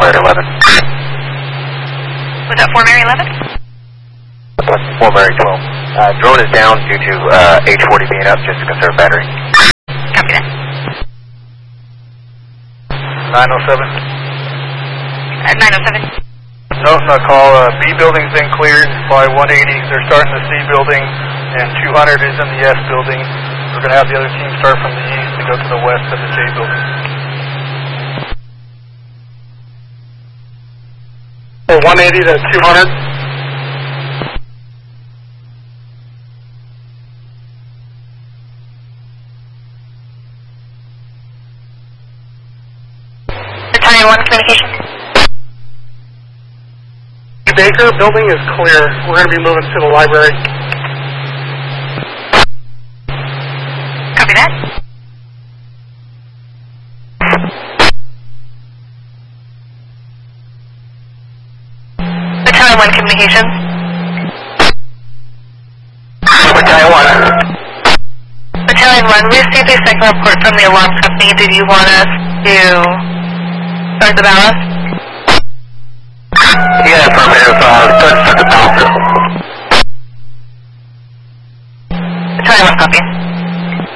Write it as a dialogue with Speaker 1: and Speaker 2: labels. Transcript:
Speaker 1: Alert 11.
Speaker 2: Was that 4 Mary 11?
Speaker 1: 4 Mary 12. Drone is down due to H40 being up just to conserve battery.
Speaker 2: Copy that.
Speaker 3: 907.
Speaker 2: 907.
Speaker 3: No, it's not call. B building's been cleared by 180. They're starting the C building, and 200 is in the S building. We're going to have the other team start from the east and go to the west of the J building. 180 to 200.
Speaker 2: Battalion 1 communication.
Speaker 3: Baker building is clear. We're going to be moving to the library.
Speaker 2: Copy that. Battalion 1 communications.
Speaker 1: Battalion 1.
Speaker 2: Battalion 1, we received a second report from the alarm company. Did you want us to start the ballast?
Speaker 1: Yeah, affirmative. Start the ballast.
Speaker 2: Battalion 1 copy.